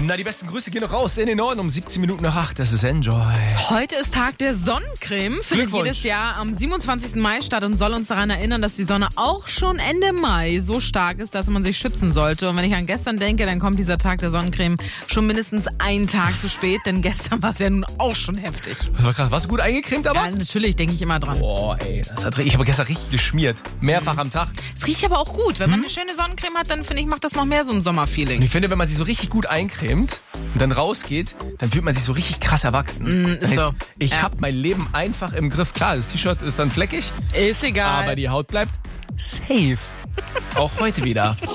Na, die besten Grüße gehen noch raus in den Norden um 17 Minuten nach 8. Das ist Enjoy. Heute ist Tag der Sonnencreme. Findet Glückwunsch. jedes Jahr am 27. Mai statt und soll uns daran erinnern, dass die Sonne auch schon Ende Mai so stark ist, dass man sich schützen sollte. Und wenn ich an gestern denke, dann kommt dieser Tag der Sonnencreme schon mindestens einen Tag zu spät, denn gestern war es ja nun auch schon heftig. Das war krass. Warst du gut eingecremt aber? Ja, natürlich denke ich immer dran. Boah, ey, ich habe gestern richtig geschmiert. Mehrfach am Tag. Es riecht aber auch gut. Wenn man eine schöne Sonnencreme hat, dann finde ich, macht das noch mehr so ein Und Sommerfeeling. ich finde, wenn man sich so richtig gut eincremt und dann rausgeht, dann fühlt man sich so richtig krass erwachsen. ist so. Ich Ja. habe mein Leben einfach im Griff. Klar, das T-Shirt ist dann fleckig, Ist egal. aber die Haut bleibt safe. Auch heute wieder.